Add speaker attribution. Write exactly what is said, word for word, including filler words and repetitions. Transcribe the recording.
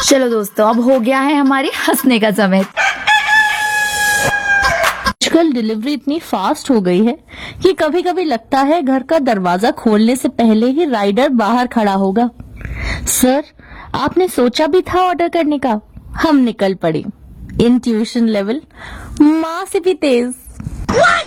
Speaker 1: चलो दोस्तों, अब हो गया है हमारे हंसने का समय।
Speaker 2: आजकल डिलीवरी इतनी फास्ट हो गई है कि कभी कभी लगता है घर का दरवाजा खोलने से पहले ही राइडर बाहर खड़ा होगा। सर, आपने सोचा भी था ऑर्डर करने का? हम निकल पड़े। इंट्यूशन लेवल माँ से भी तेज।